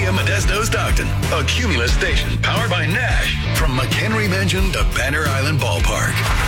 Kia Modesto Stockton, a Cumulus station powered by Nash. From McHenry Mansion to Banner Island Ballpark.